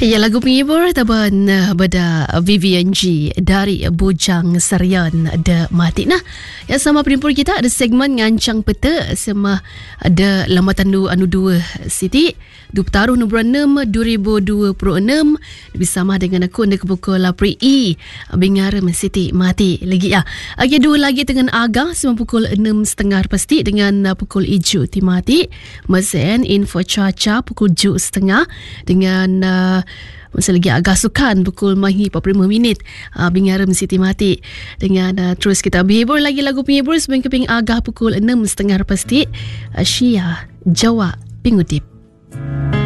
Ya, lagu penghibur taban beda Vivian G dari Bujang Serian de Mati. Nah, yang sama penimpur kita ada segmen ngancang peta sama ada lambatan anu 2 Siti 2 taruh bulan 6 2026 bersama dengan aku anda ke pukul 8 Bingar Siti Mati lagi ya. Lagi 2 lagi dengan Agah sama pukul 6.30 pasti dengan pukul 7 Timati. Mesin info cuaca pukul 7.30 dengan masa lagi agak sukan pukul mahi 45 minit Bingar Siti Mati dengan terus kita berhibur lagi lagu penghibur sebelum keping agak pukul 6.30 pasti Syia Jawa Pingudip.